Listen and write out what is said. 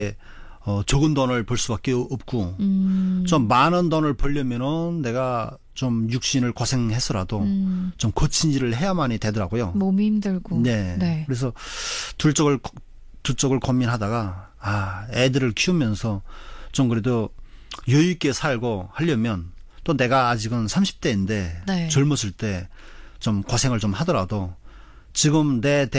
적은 돈을 벌 수밖에 없고 좀 많은 돈을 벌려면은 내가 좀 육신을 고생해서라도 좀 거친 일을 해야만이 되더라고요. 몸이 힘들고. 네. 네. 그래서 두 쪽을 고민하다가 애들을 키우면서 좀 그래도 여유 있게 살고 하려면 또 내가 아직은 30대인데 네. 젊었을 때 좀 고생을 좀 하더라도 지금 내